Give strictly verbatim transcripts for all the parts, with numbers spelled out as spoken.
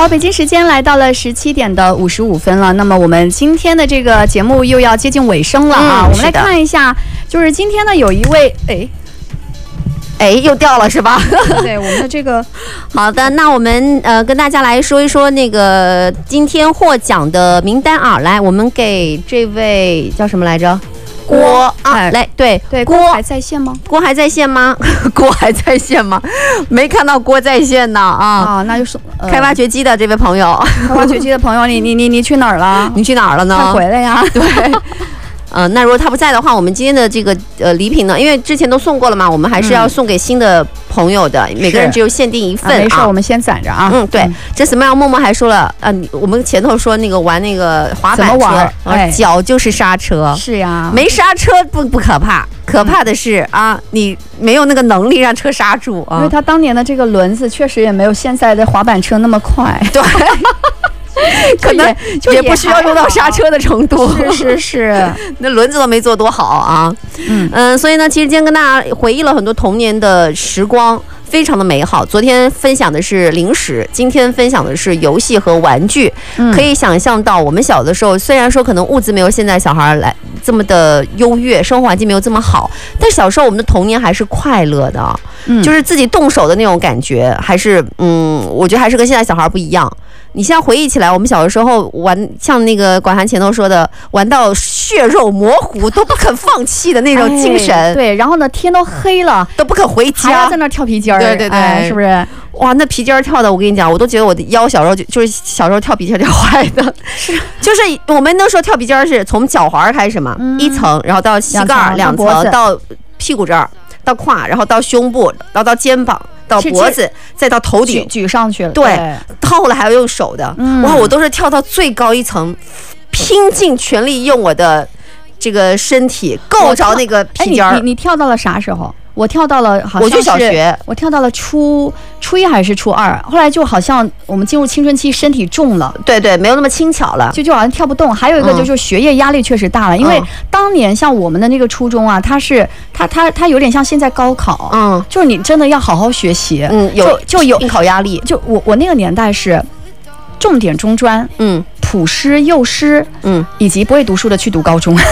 好，北京时间来到了十七点的五十五分了。那么我们今天的这个节目又要接近尾声了啊！ 嗯、 我们来看一下，就是今天呢有一位哎。 哎，又掉了是吧？ 对，我们的这个好的，那我们呃跟大家来说一说那个今天获奖的名单啊。来，我们给这位叫什么来着？郭啊，来，对对，郭还在线吗？ 郭还在线吗？郭还在线吗？没看到郭在线呢啊啊，那就是、 呃、开挖掘机的这位朋友， 开挖掘机的朋友，你你你你去哪儿了？ 你去哪儿了呢？ 快回来呀！ 对。呃，那如果他不在的话，我们今天的这个呃礼品呢，因为之前都送过了嘛，我们还是要送给新的朋友的，嗯、每个人只有限定一份啊。 啊没事，我们先攒着啊。 嗯，对。嗯、这什么样？默默还说了，呃，我们前头说那个玩那个滑板车， 怎么玩？ 哎，脚就是刹车。 是呀， 没刹车不不可怕，可怕的是、嗯、啊，你没有那个能力让车刹住啊。 因为他当年的这个轮子确实也没有现在的滑板车那么快。 对。可能也不需要用到刹车的程度， 是是是， 那轮子都没做多好啊。嗯嗯、呃，所以呢，其实今天跟大家回忆了很多童年的时光，非常的美好。昨天分享的是零食，今天分享的是游戏和玩具。嗯、可以想象到，我们小的时候，虽然说可能物资没有现在小孩来这么的优越，生活环境没有这么好，但小时候我们的童年还是快乐的，嗯、就是自己动手的那种感觉，还是嗯，我觉得还是跟现在小孩不一样。你现在回忆起来，我们小的时候玩，像那个管涵前头说的，玩到血肉模糊都不肯放弃的那种精神。哎、 对，然后呢，天都黑了都不肯回家， 还要在那跳皮筋儿。 对对对、 哎，是不是？ 哇，那皮筋儿跳的，我跟你讲，我都觉得我的腰小时候就就是小时候跳皮筋儿跳坏的。是，就是我们那时候跳皮筋儿是从脚踝开始嘛，嗯、一层，然后到膝盖两层，到屁股这儿，到胯，然后到胸部，然后到肩膀。到脖子，再到头顶， 举, 举上去了。 对，后来还要用手的。嗯、哇，我都是跳到最高一层，拼尽全力用我的这个身体够着那个皮筋儿。 你你你跳到了啥时候？我跳到了，好像是我就小学， 我跳到了初初一还是初二，后来就好像我们进入青春期，身体重了， 对对，没有那么轻巧了， 就就好像跳不动。还有一个就是学业压力确实大了，嗯、因为当年像我们的那个初中啊，它是它它它有点像现在高考，嗯，就是你真的要好好学习， 嗯，有就就有应考压力。 就我我那个年代是重点中专，嗯，普师幼师，嗯，以及不会读书的去读高中。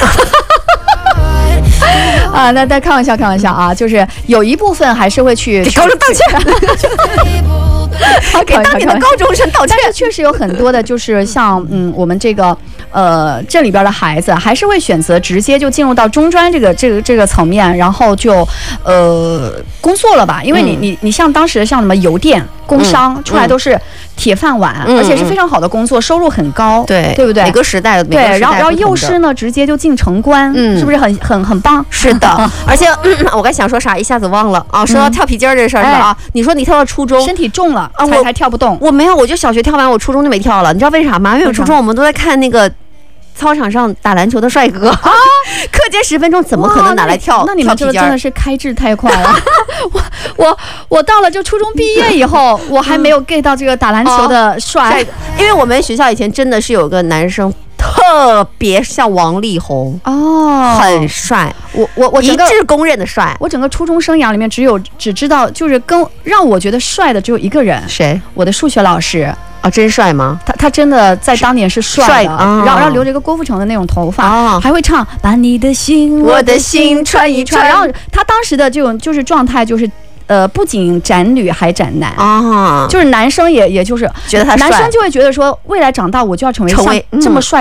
啊，那那开玩笑，开玩笑啊，就是有一部分还是会去给高中道歉，给当年的高中生道歉。 但是确实有很多的，就是像嗯，我们这个呃这里边的孩子，还是会选择直接就进入到中专这个这个这个层面，然后就呃工作了吧？因为你、嗯、你你像当时像什么邮电、工商、嗯、出来都是铁饭碗，嗯、而且是非常好的工作，收入很高， 对对不对？ 每个时代的对，然后然后幼师呢，直接就进城关，嗯，是不是很很很棒？ 是的，而且、嗯、我刚想说啥，一下子忘了啊。说到跳皮筋儿这事儿、嗯、啊，你说你跳到初中， 身体重了啊， 我才才跳不动。 我没有，我就小学跳完，我初中就没跳了。你知道为啥吗？因为我初中我们都在看那个操场上打篮球的帅哥啊，课间十分钟怎么可能拿来跳？ 那你们这个真的是开智太快了。我我我到了就初中毕业以后，我还没有 get 到这个打篮球的帅， 嗯、因为我们学校以前真的是有个男生。特别像王力宏哦， 很帅， 我我我一致公认的帅。 我整个初中生涯里面只有只知道就是跟让我觉得帅的只有一个人， 谁？ 我的数学老师啊，真帅吗？ 他他真的在当年是帅的，哦、然后然后留着一个郭富城的那种头发，哦、还会唱把你的心我的心穿一穿。 然后他当时的这种就是状态就是。呃，不仅展女还展男啊，就是男生也也就是觉得他帅， 男生就会觉得说，未来长大我就要成为像这么帅。